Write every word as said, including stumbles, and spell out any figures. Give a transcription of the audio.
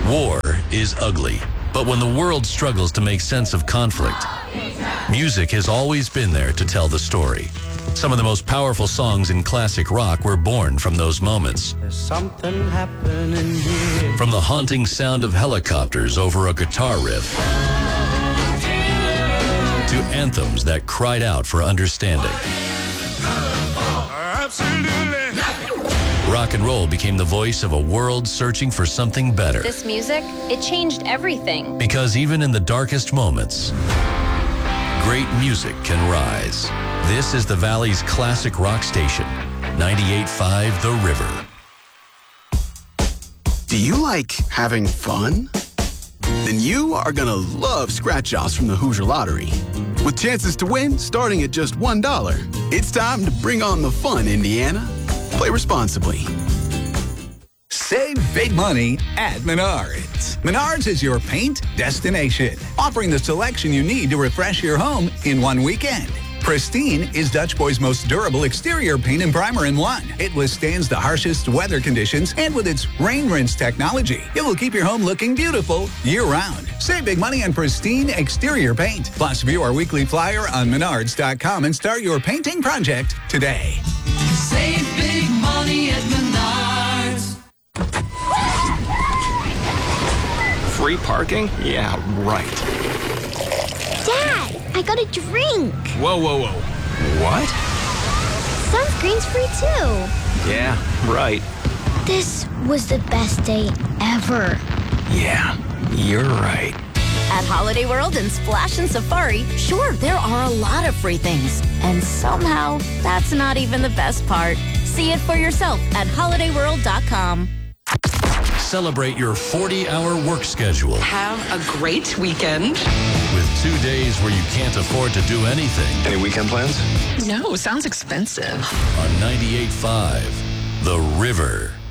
War is ugly, but when the world struggles to make sense of conflict, music has always been there to tell the story. Some of the most powerful songs in classic rock were born from those moments. There's something happening here. From the haunting sound of helicopters over a guitar riff to anthems that cried out for understanding. Absolutely. Rock and roll became the voice of a world searching for something better. This music, it changed everything. Because even in the darkest moments, great music can rise. This is the Valley's classic rock station, ninety-eight point five The River. Do you like having fun? Then you are gonna love scratch-offs from the Hoosier Lottery. With chances to win starting at just one dollar. It's time to bring on the fun, Indiana. Play responsibly. Save big money at Menards. Menards is your paint destination, offering the selection you need to refresh your home in one weekend. Pristine is Dutch Boy's most durable exterior paint and primer in one. It withstands the harshest weather conditions, and with its rain rinse technology, it will keep your home looking beautiful year-round. Save big money on Pristine exterior paint. Plus, view our weekly flyer on menards dot com and start your painting project today. Save big money at Menards. Free parking? Yeah, right. Dad, I got a drink. Whoa, whoa, whoa. What? Sunscreen's free too. Yeah, right. This was the best day ever. Yeah, you're right. At Holiday World and Splash and Safari, sure, there are a lot of free things. And somehow, that's not even the best part. See it for yourself at holiday world dot com. Celebrate your forty-hour work schedule. Have a great weekend. With two days where you can't afford to do anything. Any weekend plans? No, sounds expensive. On ninety-eight point five The River.